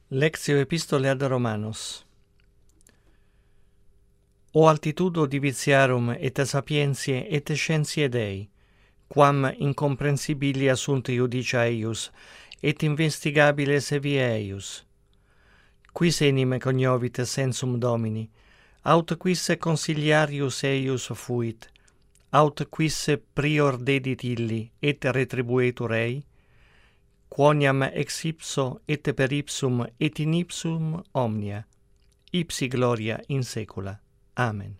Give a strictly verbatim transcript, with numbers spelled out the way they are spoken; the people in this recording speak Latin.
Lectio Epistole ad Romanos. O altitudo divitiarum et sapientiae et scientiae Dei, quam incomprensibili sunt iudicia eius, et investigabiles via eius. Quis enim cognovit sensum Domini, aut quis consiliarius eius fuit, aut quis prior dedit illi, et retribuetur ei? Quoniam ex ipso et per ipsum et in ipsum omnia, ipsi gloria in saecula. Amen.